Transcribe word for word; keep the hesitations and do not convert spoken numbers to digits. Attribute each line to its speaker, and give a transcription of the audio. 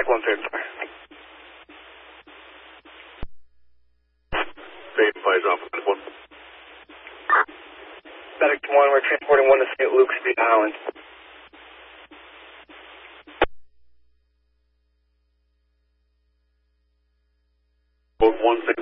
Speaker 1: Medic one third four.
Speaker 2: Same flies off of one.
Speaker 1: Medic one, we're transporting one to Saint Luke's, Staten Island.
Speaker 2: Both one